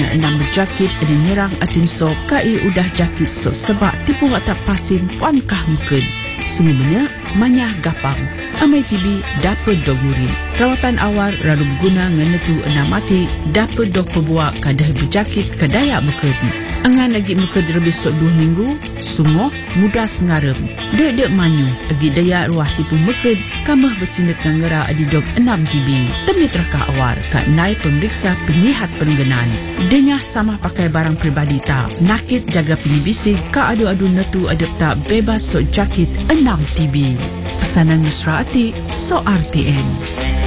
Ina enam berjakit Ada nyerang atin so Kai udah jakit so Sebab tipu watak pasin Puankah mungkin Sungguhnya manyah gapang Amai tibi dapat doguri Rawatan awal lalu berguna Ngenetu enam mati Dapat dog pebuak Kadah berjakit Kadaya mungkin Angan lagi mungkin lebih sok 2 minggu Sungguh mudah sengarem Dek manyu Agi daya ruah tipu mungkin Kamah bersinet ngera Adi dog 6 tibi Temi terka awal Kak naik pemeriksa Penyihat pengenan Denya sama pakai barang pribadi tak Nakit jaga penibisi Kak adu-adu netu adep tak Bebas sok jakit 6 tibi Pesanan Nusra Atik So RTN